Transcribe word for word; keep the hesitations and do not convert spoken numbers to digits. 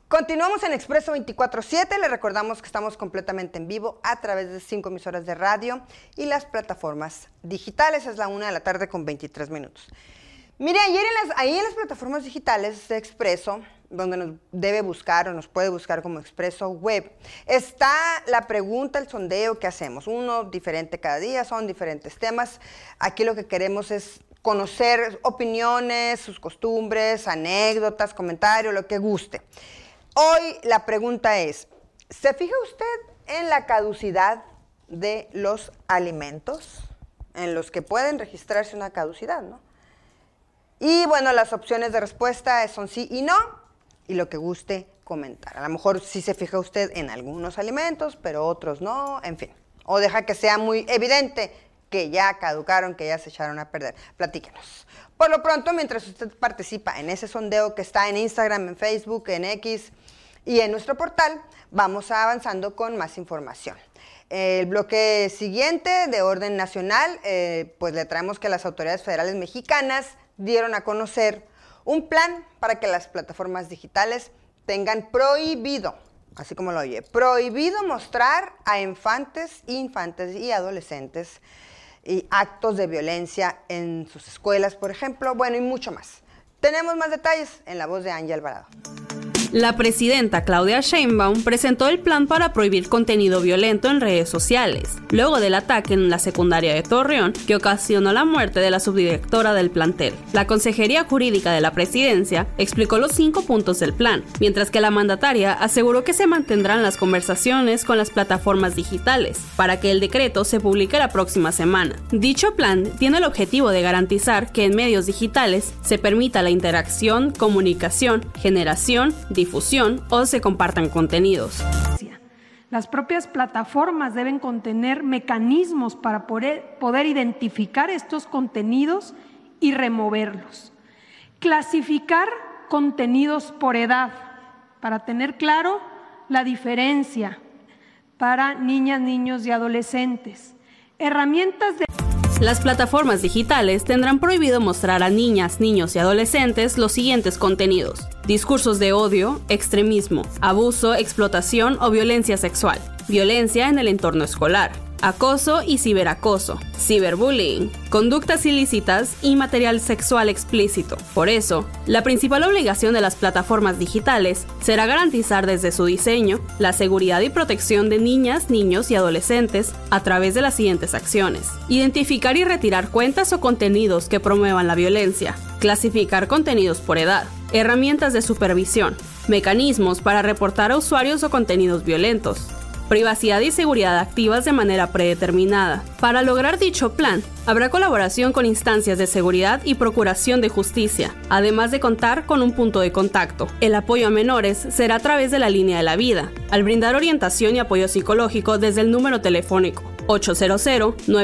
Continuamos en Expreso veinticuatro siete, les recordamos que estamos completamente en vivo a través de cinco emisoras de radio y las plataformas digitales. Es la una de la tarde con veintitrés minutos. Mire, ayer en las, ahí en las plataformas digitales de Expreso, donde nos debe buscar o nos puede buscar como Expreso Web, está la pregunta, el sondeo que hacemos. Uno diferente cada día, son diferentes temas. Aquí lo que queremos es conocer opiniones, sus costumbres, anécdotas, comentarios, lo que guste. Hoy la pregunta es, ¿se fija usted en la caducidad de los alimentos? En los que pueden registrarse una caducidad, ¿no? Y bueno, las opciones de respuesta son sí y no, y lo que guste comentar. A lo mejor sí se fija usted en algunos alimentos, pero otros no, en fin. O deja que sea muy evidente que ya caducaron, que ya se echaron a perder. Platíquenos. Por lo pronto, mientras usted participa en ese sondeo que está en Instagram, en Facebook, en X y en nuestro portal, vamos avanzando con más información. El bloque siguiente, de orden nacional, eh, pues le traemos que las autoridades federales mexicanas dieron a conocer un plan para que las plataformas digitales tengan prohibido, así como lo oye, prohibido mostrar a infantes, infantes y adolescentes y actos de violencia en sus escuelas, por ejemplo, bueno, y mucho más. Tenemos más detalles en la voz de Angie Alvarado. La presidenta Claudia Sheinbaum presentó el plan para prohibir contenido violento en redes sociales, luego del ataque en la secundaria de Torreón que ocasionó la muerte de la subdirectora del plantel. La Consejería Jurídica de la Presidencia explicó los cinco puntos del plan, mientras que la mandataria aseguró que se mantendrán las conversaciones con las plataformas digitales para que el decreto se publique la próxima semana. Dicho plan tiene el objetivo de garantizar que en medios digitales se permita la interacción, comunicación, generación, difusión o se compartan contenidos. Las propias plataformas deben contener mecanismos para poder, poder identificar estos contenidos y removerlos. Clasificar contenidos por edad, para tener claro la diferencia para niñas, niños y adolescentes. Herramientas de... Las plataformas digitales tendrán prohibido mostrar a niñas, niños y adolescentes los siguientes contenidos: discursos de odio, extremismo, abuso, explotación o violencia sexual, violencia en el entorno escolar, acoso y ciberacoso, ciberbullying, conductas ilícitas y material sexual explícito. Por eso, la principal obligación de las plataformas digitales será garantizar desde su diseño la seguridad y protección de niñas, niños y adolescentes a través de las siguientes acciones: identificar y retirar cuentas o contenidos que promuevan la violencia, clasificar contenidos por edad, herramientas de supervisión, mecanismos para reportar a usuarios o contenidos violentos, privacidad y seguridad activas de manera predeterminada. Para lograr dicho plan, habrá colaboración con instancias de seguridad y procuración de justicia, además de contar con un punto de contacto. El apoyo a menores será a través de la línea de la vida, al brindar orientación y apoyo psicológico desde el número telefónico ocho cero cero nueve